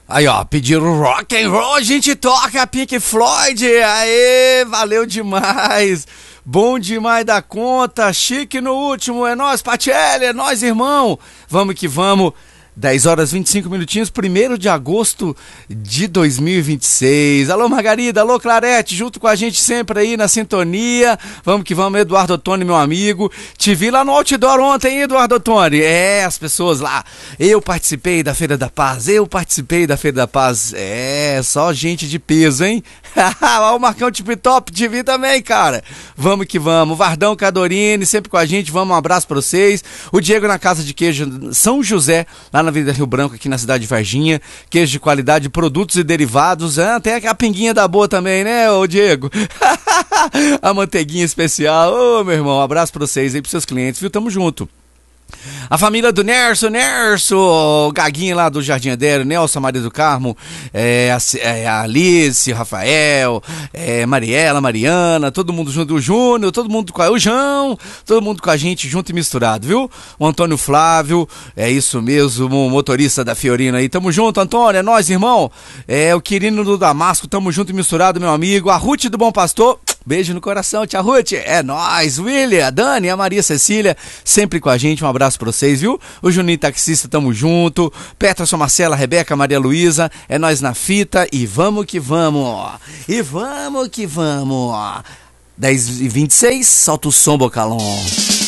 Aí, ó, pediram rock and roll, a gente toca Pink Floyd. Aê, valeu demais. Bom demais da conta, chique no último. É nóis, Patielli, é nóis, irmão. Vamos que vamos. 10 horas 25 minutinhos, 1º de agosto de 2026. Alô, Margarida, alô, Clarete, junto com a gente sempre aí na sintonia. Vamos que vamos, Eduardo Ottoni, meu amigo. Te vi lá no outdoor ontem, Eduardo Ottoni. É, as pessoas lá. Eu participei da Feira da Paz, É, só gente de peso, hein? Ó, o Marcão Tip Top, te vi também, cara. Vamos que vamos. Vardão Cadorini, sempre com a gente. Vamos, um abraço pra vocês. O Diego na Casa de Queijo São José, lá na Avenida Rio Branco, aqui na cidade de Varginha. Queijo de qualidade, produtos e derivados. Tem a pinguinha da boa também, né, ô Diego? A manteiguinha especial. Ô, meu irmão, um abraço pra vocês aí, pros seus clientes, viu? Tamo junto. A família do Nerso, o Gaguinho lá do Jardim Adério, Nelson, Maria do Carmo, a Alice, o Rafael, Mariela, Mariana, todo mundo junto, o Júnior, todo mundo com o João, todo mundo com a gente junto e misturado, viu? O Antônio Flávio, é isso mesmo, o motorista da Fiorina aí, tamo junto, Antônio, é nóis, irmão. O Quirino do Damasco, tamo junto e misturado, meu amigo. A Ruth do Bom Pastor, beijo no coração, tia Ruth, é nóis. William, a Dani, a Maria Cecília, sempre com a gente, um abraço pra vocês, viu? O Juninho Taxista, tamo junto. Peterson, Marcela, Rebeca, Maria Luísa, é nós na fita e vamos que vamos, ó. E vamos que vamos, ó. 10h26, solta o som, Bocalon.